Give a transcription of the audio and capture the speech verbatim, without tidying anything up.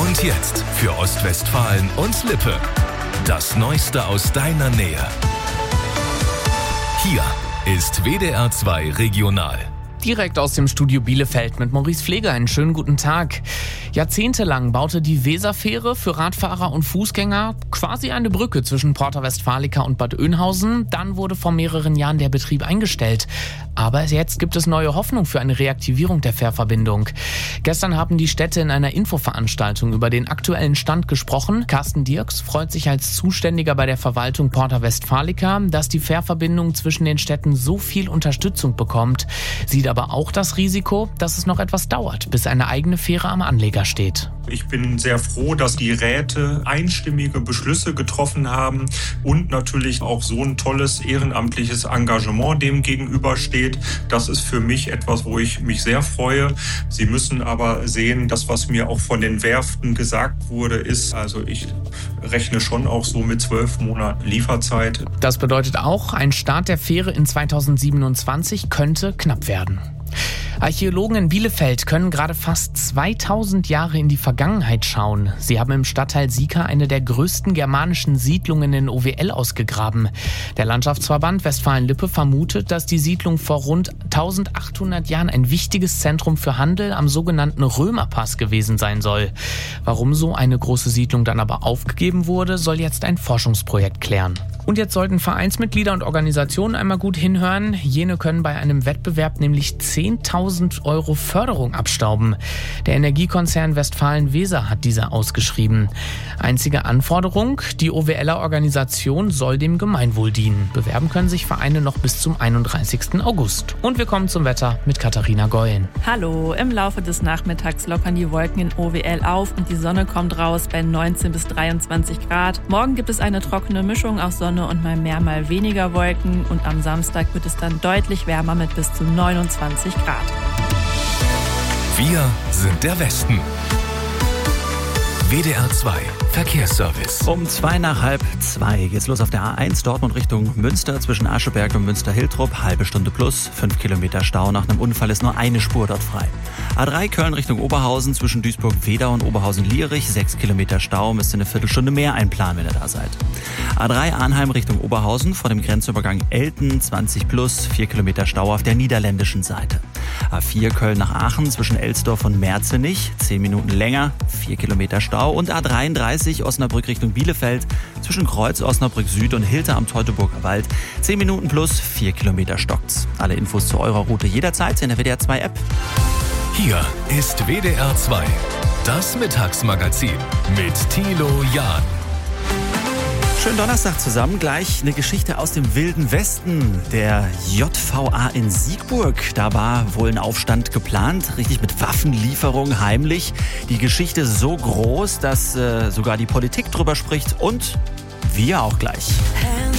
Und jetzt für Ostwestfalen und Lippe. Das Neueste aus deiner Nähe. Hier ist W D R zwei Regional. Direkt aus dem Studio Bielefeld mit Maurice Pfleger. Einen schönen guten Tag. Jahrzehntelang baute die Weserfähre für Radfahrer und Fußgänger quasi eine Brücke zwischen Porta Westfalica und Bad Oeynhausen. Dann wurde vor mehreren Jahren der Betrieb eingestellt. Aber jetzt gibt es neue Hoffnung für eine Reaktivierung der Fährverbindung. Gestern haben die Städte in einer Infoveranstaltung über den aktuellen Stand gesprochen. Carsten Dirks freut sich als Zuständiger bei der Verwaltung Porta Westfalica, dass die Fährverbindung zwischen den Städten so viel Unterstützung bekommt. Sieht aber auch das Risiko, dass es noch etwas dauert, bis eine eigene Fähre am Anleger steht. Ich bin sehr froh, dass die Räte einstimmige Beschlüsse getroffen haben und natürlich auch so ein tolles ehrenamtliches Engagement dem gegenübersteht. Das ist für mich etwas, wo ich mich sehr freue. Sie müssen aber sehen, das, was mir auch von den Werften gesagt wurde, ist, also ich rechne schon auch so mit zwölf Monaten Lieferzeit. Das bedeutet auch, ein Start der Fähre in zweitausendsiebenundzwanzig könnte knapp werden. Archäologen in Bielefeld können gerade fast zweitausend Jahre in die Vergangenheit schauen. Sie haben im Stadtteil Sieker eine der größten germanischen Siedlungen in O W L ausgegraben. Der Landschaftsverband Westfalen-Lippe vermutet, dass die Siedlung vor rund eintausendachthundert Jahren ein wichtiges Zentrum für Handel am sogenannten Römerpass gewesen sein soll. Warum so eine große Siedlung dann aber aufgegeben wurde, soll jetzt ein Forschungsprojekt klären. Und jetzt sollten Vereinsmitglieder und Organisationen einmal gut hinhören. Jene können bei einem Wettbewerb nämlich zehntausend Euro Förderung abstauben. Der Energiekonzern Westfalen-Weser hat diese ausgeschrieben. Einzige Anforderung, die O W L-er Organisation soll dem Gemeinwohl dienen. Bewerben können sich Vereine noch bis zum einunddreißigsten August. Und wir kommen zum Wetter mit Katharina Geulen. Hallo, im Laufe des Nachmittags lockern die Wolken in O W L auf und die Sonne kommt raus bei neunzehn bis dreiundzwanzig Grad. Morgen gibt es eine trockene Mischung aus Sonne und mal mehr, mal weniger Wolken. Und am Samstag wird es dann deutlich wärmer mit bis zu neunundzwanzig Grad. Wir sind der Westen. W D R zwei Verkehrsservice. Um zwei nach halb zwei geht's los auf der A eins Dortmund Richtung Münster zwischen Ascheberg und Münster-Hiltrop. Halbe Stunde plus, fünf Kilometer Stau. Nach einem Unfall ist nur eine Spur dort frei. A drei Köln Richtung Oberhausen zwischen Duisburg-Wedau und Oberhausen-Lierich. Sechs Kilometer Stau, müsst ihr eine Viertelstunde mehr einplanen, wenn ihr da seid. A drei Arnheim Richtung Oberhausen vor dem Grenzübergang Elten. zwanzig plus, vier Kilometer Stau auf der niederländischen Seite. A vier Köln nach Aachen zwischen Elsdorf und Merzenich. zehn Minuten länger, vier Kilometer Stau. Und A dreiunddreißig Osnabrück Richtung Bielefeld zwischen Kreuz Osnabrück Süd und Hilter am Teutoburger Wald. zehn Minuten plus, vier Kilometer stockt's. Alle Infos zu eurer Route jederzeit in der W D R zwei App. Hier ist W D R zwei, das Mittagsmagazin mit Thilo Jahn. Schönen Donnerstag zusammen. Gleich eine Geschichte aus dem Wilden Westen. Der J V A in Siegburg. Da war wohl ein Aufstand geplant. Richtig mit Waffenlieferung, heimlich. Die Geschichte so groß, dass äh, sogar die Politik drüber spricht. Und wir auch gleich.